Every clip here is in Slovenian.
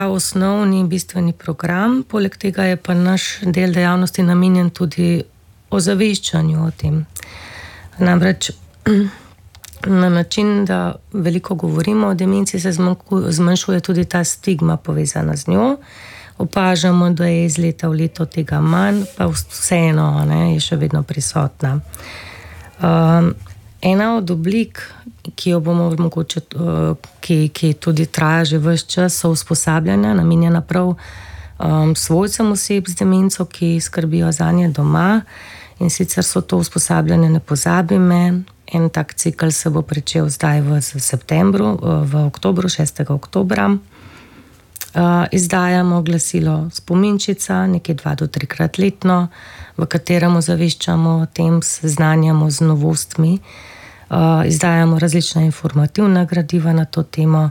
osnovni bistveni program, poleg tega je pa naš del dejavnosti namenjen tudi ozaveščanju o tem. Namreč na način, da veliko govorimo o demenciji, se zmanjšuje tudi ta stigma povezana z njo. Opažamo, da je iz leta v leto tega manj, pa vseeno je še vedno prisotna. Ena od oblik, ki jo bomo mogoče, ki tudi traja že ves čas, so usposabljanja, namenjena prav svojcem oseb z demenco, ki skrbijo zanje doma. In sicer so to usposabljanje Ne pozabi me. En tak cikl se bo pričel zdaj v septembru, v oktobru, 6. oktobra. Izdajamo glasilo Spominčica, nekje 2 do 3-krat letno, v katerem ozaveščamo o tem, seznanjamo z novostmi. Izdajamo različna informativna gradiva na to temo.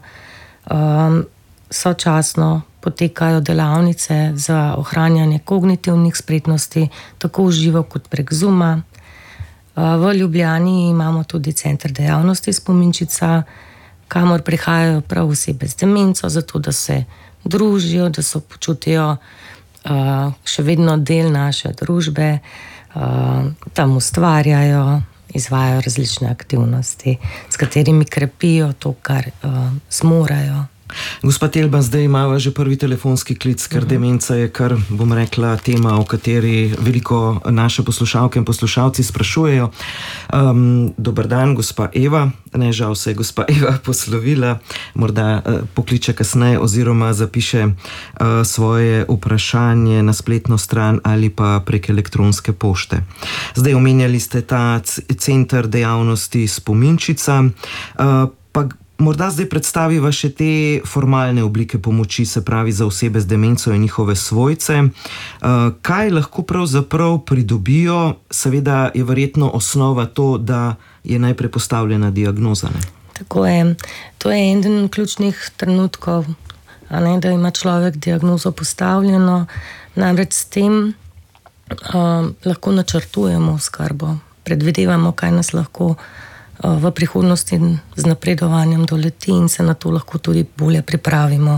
Sočasno potekajo delavnice za ohranjanje kognitivnih spretnosti, tako v živo kot prek Zooma. V Ljubljani imamo tudi center dejavnosti Spominčica, kamor prihajajo prav osebe z demenco, zato da se družijo, da se počutijo še vedno del naše družbe, tam ustvarjajo, izvajajo različne aktivnosti, s katerimi krepijo to, kar zmorejo. Gospa Telba, zdaj imamo že prvi telefonski klic, ker demenca je kar, bom rekla, tema, o kateri veliko naše poslušalke in poslušalci sprašujejo. Dober dan, gospa Eva. Ne, žal se je gospa Eva poslovila, morda pokliče kasneje oziroma zapiše svoje vprašanje na spletno stran ali pa prek elektronske pošte. Zdaj omenjali ste ta center dejavnosti Spominčica, pa morda zdaj predstaviva še te formalne oblike pomoči, se pravi za osebe z demenco in njihove svojce. Kaj lahko pravzaprav pridobijo? Seveda je verjetno osnova to, da je najprej postavljena diagnoza. Ne? Tako je. To je eden ključnih trenutkov, da ima človek diagnozo postavljeno. Namreč s tem lahko načrtujemo oskrbo, predvidevamo, kaj nas lahko v prihodnosti z napredovanjem doleti in se na to lahko tudi bolje pripravimo.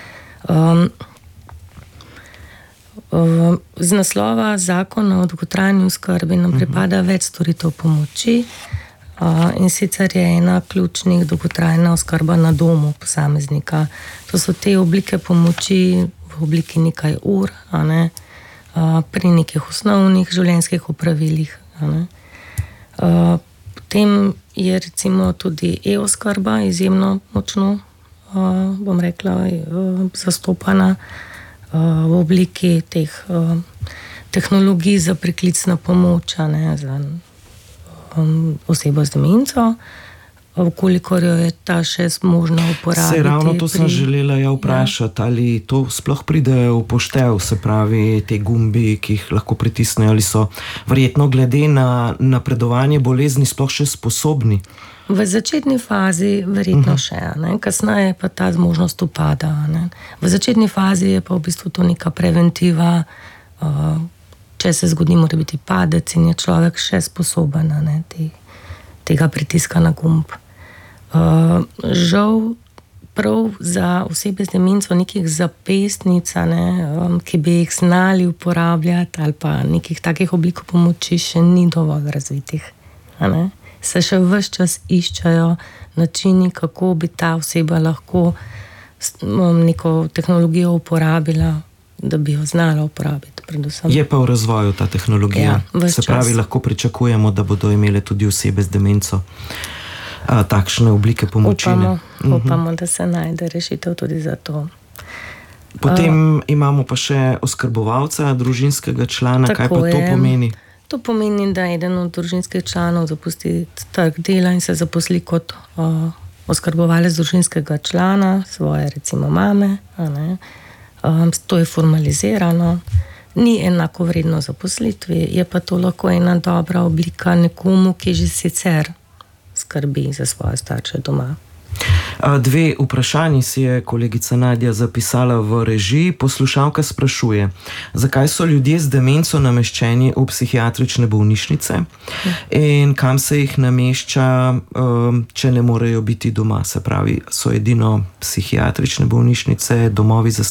Z naslova zakona o dolgotrajni oskrbi nam pripada več storitev pomoči, in sicer je ena ključnih dolgotrajna oskrba na domu posameznika. To so te oblike pomoči v obliki nekaj ur, pri nekih osnovnih življenjskih opravilih. Potem je recimo tudi e-oskrba izjemno močno, bom rekla, zastopana v obliki teh tehnologij za priklicno pomoč, za osebo z demenco, vkolikor jo je ta še možno uporabiti. Se ravno to sem želela vprašati, ali to sploh pride v poštev, se pravi te gumbi, ki jih lahko pritisnejo, ali so verjetno glede na napredovanje bolezni sploh še sposobni? V začetni fazi verjetno še, kasneje pa ta zmožnost upada. V začetni fazi je pa v bistvu to neka preventiva, če se zgodi morebiti padec in je človek še sposoben tega pritiska na gumb. Žal prav za osebe z demenco nekih zapestnic, ki bi jih znali uporabljati, ali pa nekih takih oblik pomoči še ni dovolj razvitih. Se še ves čas iščejo načini, kako bi ta oseba lahko neko tehnologijo uporabila, da bi jo znala uporabiti predvsem. Je pa v razvoju ta tehnologija. Se pravi, lahko pričakujemo, da bodo imele tudi osebe z demenco takšne oblike pomoči. Upamo, da se najde rešitev tudi za to. Potem imamo pa še oskrbovalca družinskega člana. Kaj pa to pomeni? To pomeni, da eden od družinskih članov zapusti trg dela in se zaposli kot oskrbovalec družinskega člana, svoje recimo mame. To je formalizirano. Ni enako vredno zaposlitvi, je pa to lahko ena dobra oblika nekomu, ki že sicer skrbi za svoje starše doma. Dve vprašanji si je kolegica Nadja zapisala v režiji. Poslušalka sprašuje, zakaj so ljudje z demenco nameščeni v psihiatrične bolnišnice in kam se jih namešča, če ne morejo biti doma. Se pravi, so edino psihiatrične bolnišnice, domovi za